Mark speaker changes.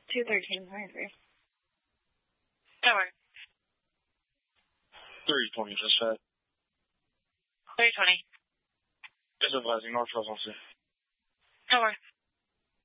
Speaker 1: 213.3.
Speaker 2: That works.
Speaker 3: 320 just set.
Speaker 2: 320.
Speaker 3: Just advising North South 16.
Speaker 2: That works.